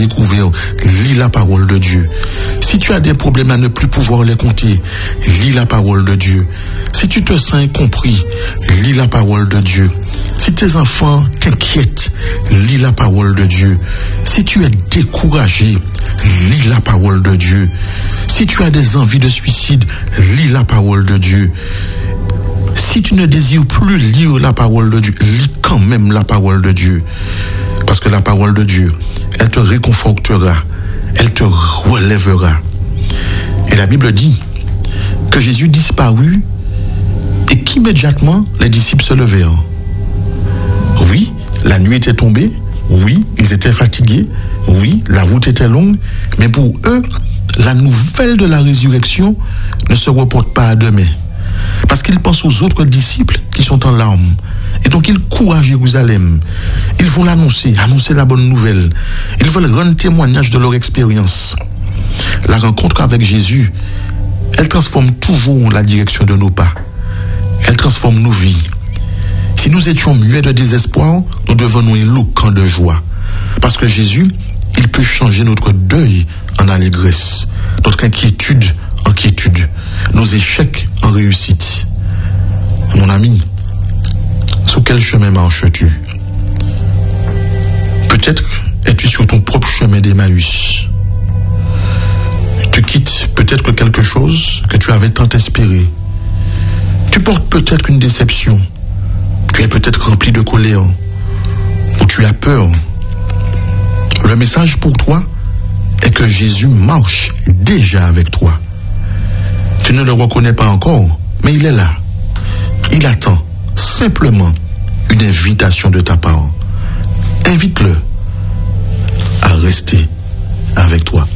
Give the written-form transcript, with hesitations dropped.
découvert, lis la parole de Dieu. Si tu as des problèmes à ne plus pouvoir les compter, lis la parole de Dieu. Si tu te sens incompris, lis la parole de Dieu. Si tes enfants t'inquiètent, lis la parole de Dieu. Si tu es découragé, lis la parole de Dieu. Si tu as des envies de suicide, lis la parole de Dieu. Si tu ne désires plus lire la parole de Dieu, lis quand même la parole de Dieu. Parce que la parole de Dieu, elle te réconfortera, elle te relèvera. Et la Bible dit que Jésus disparut et qu'immédiatement les disciples se levèrent. Oui, la nuit était tombée, oui, ils étaient fatigués, oui, la route était longue, mais pour eux, la nouvelle de la résurrection ne se reporte pas à demain. Parce qu'ils pensent aux autres disciples qui sont en larmes. Et donc ils courent à Jérusalem. Ils vont annoncer la bonne nouvelle. Ils veulent rendre témoignage de leur expérience. La rencontre avec Jésus, elle transforme toujours la direction de nos pas. Elle transforme nos vies. Si nous étions muets de désespoir, nous devenons éloquents de joie. Parce que Jésus, il peut changer notre deuil en allégresse, notre inquiétude en quiétude, nos échecs en réussite. Mon ami, sur quel chemin marches-tu? Peut-être es-tu sur ton propre chemin d'Emmaüs. Tu quittes peut-être quelque chose que tu avais tant espéré. Tu portes peut-être une déception. Tu es peut-être rempli de colère. Ou tu as peur. Le message pour toi est que Jésus marche déjà avec toi. Tu ne le reconnais pas encore, mais il est là. Il attend simplement une invitation de ta part. Invite-le à rester avec toi.